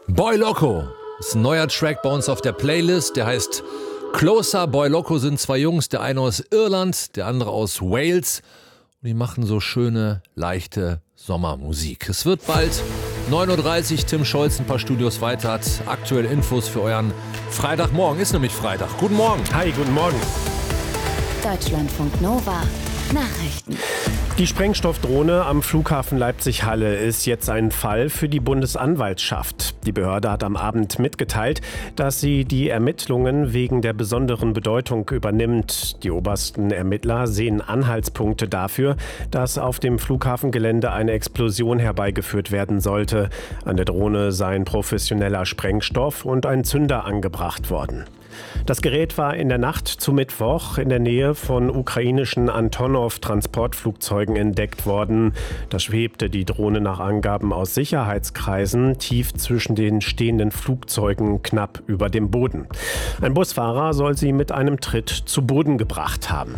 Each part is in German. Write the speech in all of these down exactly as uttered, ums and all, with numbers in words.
Boy Loco ist ein neuer Track bei uns auf der Playlist, der heißt Closer. Boy Loco sind zwei Jungs, der eine aus Irland, der andere aus Wales. Und die machen so schöne, leichte Sommermusik. Es wird bald neun Uhr dreißig, Tim Scholz ein paar Studios weiter hat aktuelle Infos für euren Freitagmorgen. Ist nämlich Freitag. Guten Morgen. Hi, guten Morgen. Deutschlandfunk Nova. Nachrichten. Die Sprengstoffdrohne am Flughafen Leipzig-Halle ist jetzt ein Fall für die Bundesanwaltschaft. Die Behörde hat am Abend mitgeteilt, dass sie die Ermittlungen wegen der besonderen Bedeutung übernimmt. Die obersten Ermittler sehen Anhaltspunkte dafür, dass auf dem Flughafengelände eine Explosion herbeigeführt werden sollte. An der Drohne seien professioneller Sprengstoff und ein Zünder angebracht worden. Das Gerät war in der Nacht zu Mittwoch in der Nähe von ukrainischen Antonov-Transportflugzeugen entdeckt worden. Da schwebte die Drohne nach Angaben aus Sicherheitskreisen tief zwischen den stehenden Flugzeugen knapp über dem Boden. Ein Busfahrer soll sie mit einem Tritt zu Boden gebracht haben.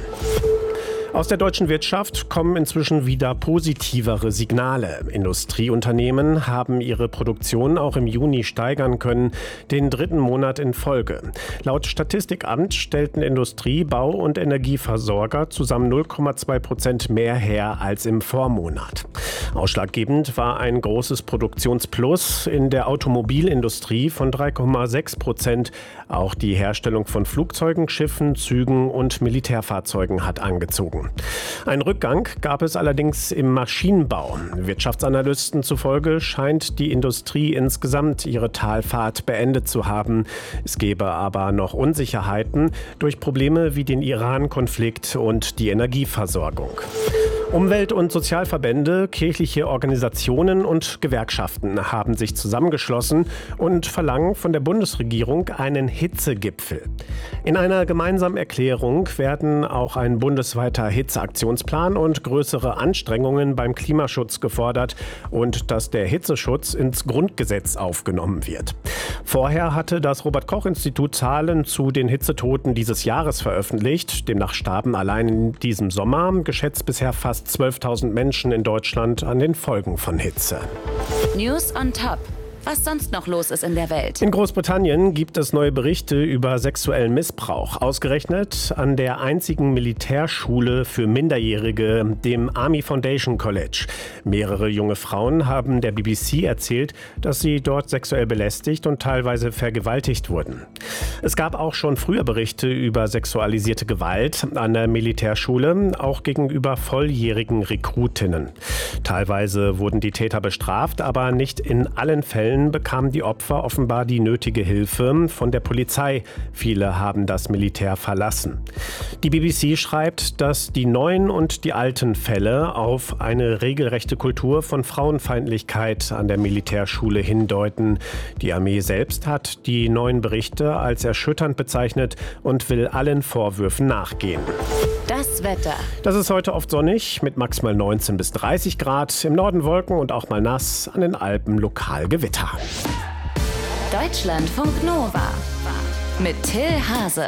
Aus der deutschen Wirtschaft kommen inzwischen wieder positivere Signale. Industrieunternehmen haben ihre Produktion auch im Juni steigern können, den dritten Monat in Folge. Laut Statistikamt stellten Industrie-, Bau- und Energieversorger zusammen null Komma zwei Prozent mehr her als im Vormonat. Ausschlaggebend war ein großes Produktionsplus in der Automobilindustrie von drei Komma sechs Prozent. Auch die Herstellung von Flugzeugen, Schiffen, Zügen und Militärfahrzeugen hat angezogen. Ein Rückgang gab es allerdings im Maschinenbau. Wirtschaftsanalysten zufolge scheint die Industrie insgesamt ihre Talfahrt beendet zu haben. Es gebe aber noch Unsicherheiten durch Probleme wie den Iran-Konflikt und die Energieversorgung. Umwelt- und Sozialverbände, kirchliche Organisationen und Gewerkschaften haben sich zusammengeschlossen und verlangen von der Bundesregierung einen Hitzegipfel. In einer gemeinsamen Erklärung werden auch ein bundesweiter Hitzeaktionsplan und größere Anstrengungen beim Klimaschutz gefordert und dass der Hitzeschutz ins Grundgesetz aufgenommen wird. Vorher hatte das Robert-Koch-Institut Zahlen zu den Hitzetoten dieses Jahres veröffentlicht. Demnach starben allein in diesem Sommer geschätzt bisher fast zwölftausend Menschen in Deutschland an den Folgen von Hitze. News on Top. Was sonst noch los ist in der Welt. In Großbritannien gibt es neue Berichte über sexuellen Missbrauch. Ausgerechnet an der einzigen Militärschule für Minderjährige, dem Army Foundation College. Mehrere junge Frauen haben der B B C erzählt, dass sie dort sexuell belästigt und teilweise vergewaltigt wurden. Es gab auch schon früher Berichte über sexualisierte Gewalt an der Militärschule, auch gegenüber volljährigen Rekrutinnen. Teilweise wurden die Täter bestraft, aber nicht in allen Fällen bekamen die Opfer offenbar die nötige Hilfe von der Polizei. Viele haben das Militär verlassen. Die B B C schreibt, dass die neuen und die alten Fälle auf eine regelrechte Kultur von Frauenfeindlichkeit an der Militärschule hindeuten. Die Armee selbst hat die neuen Berichte als erschütternd bezeichnet und will allen Vorwürfen nachgehen. Das Wetter. Das ist heute oft sonnig mit maximal neunzehn bis dreißig Grad. Im Norden Wolken und auch mal nass, an den Alpen lokal Gewitter. Deutschlandfunk Nova mit Till Hase.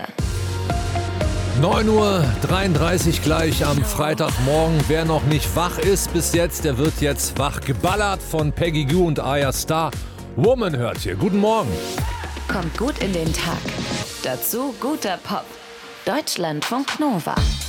neun Uhr dreiunddreißig gleich am Freitagmorgen. Wer noch nicht wach ist bis jetzt, der wird jetzt wach geballert von Peggy Gou und Arya Starr. Woman hört hier. Guten Morgen. Kommt gut in den Tag. Dazu guter Pop. Deutschlandfunk Nova.